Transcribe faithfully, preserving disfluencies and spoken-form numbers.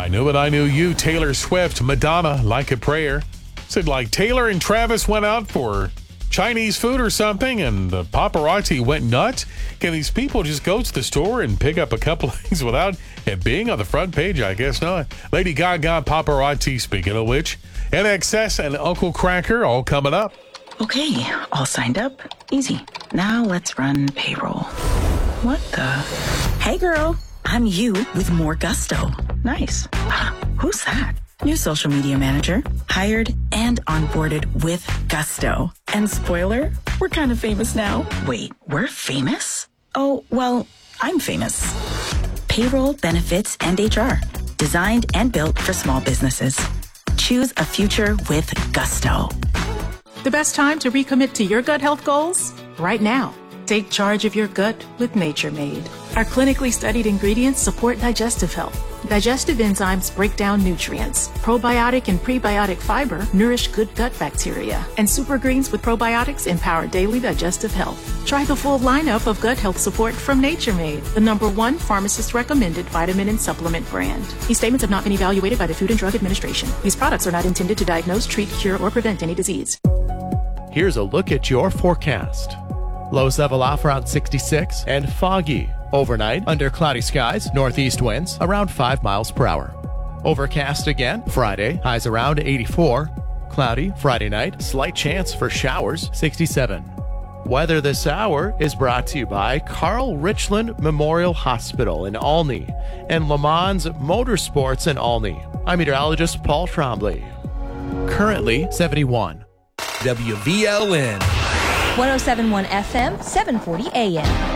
I Knew It, I Knew You, Taylor Swift, Madonna, Like a Prayer. Said like Taylor and Travis went out for Chinese food or something and the paparazzi went nuts. Can these people just go to the store and pick up a couple of things without it being on the front page? I guess not. Lady Gaga, paparazzi, speaking of which. N X S and Uncle Cracker all coming up. Okay, all signed up. Easy. Now let's run payroll. What the? Hey girl, I'm you with more gusto. Nice. Who's that? New social media manager, hired and onboarded with gusto. And spoiler, we're kind of famous now. Wait, we're famous? Oh, well, I'm famous. Payroll, benefits, and H R. Designed and built for small businesses. Choose a future with gusto. The best time to recommit to your gut health goals? Right now. Take charge of your gut with Nature Made. Our clinically studied ingredients support digestive health. Digestive enzymes break down nutrients. Probiotic and prebiotic fiber nourish good gut bacteria. And super greens with probiotics empower daily digestive health. Try the full lineup of gut health support from Nature Made, the number one pharmacist-recommended vitamin and supplement brand. These statements have not been evaluated by the Food and Drug Administration. These products are not intended to diagnose, treat, cure, or prevent any disease. Here's a look at your forecast. Lows level off around sixty-six and foggy. Overnight, under cloudy skies, northeast winds around five miles per hour. Overcast again Friday, highs around eighty-four. Cloudy Friday night, slight chance for showers, sixty-seven. Weather this hour is brought to you by Carl Richland Memorial Hospital in Olney and Le Mans Motorsports in Olney. I'm meteorologist Paul Trombley. Currently seventy-one. W V L N one oh seven point one F M, seven forty A M.